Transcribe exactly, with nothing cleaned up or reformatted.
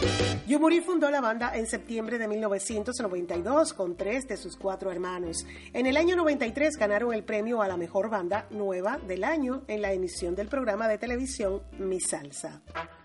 Yumuri fundó la banda en septiembre de mil novecientos noventa y dos con tres de sus cuatro hermanos. En el año noventa y tres ganaron el premio a la mejor banda nueva del año en la emisión del programa de televisión Mi Salsa.